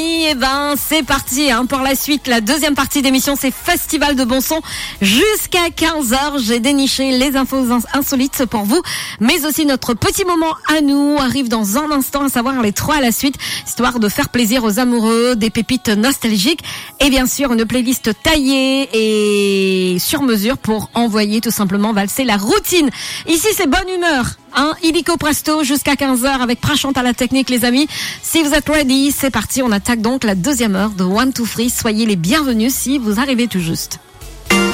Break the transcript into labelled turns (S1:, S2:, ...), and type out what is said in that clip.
S1: Eh ben, c'est parti pour la suite. La deuxième partie d'émission, c'est Festival de bon son. Jusqu'à 15h, j'ai déniché les infos insolites pour vous. Mais aussi notre petit moment à nous arrive dans un instant, à savoir les 3 à la suite, histoire de faire plaisir aux amoureux, des pépites nostalgiques. Et bien sûr, une playlist taillée et sur mesure pour envoyer tout simplement valser la routine. Ici, c'est bonne humeur. Illico Presto jusqu'à 15h avec Prachante à la technique, les amis. Si vous êtes ready, c'est parti. On attaque donc la deuxième heure de One to Free. Soyez les bienvenus si vous arrivez tout juste.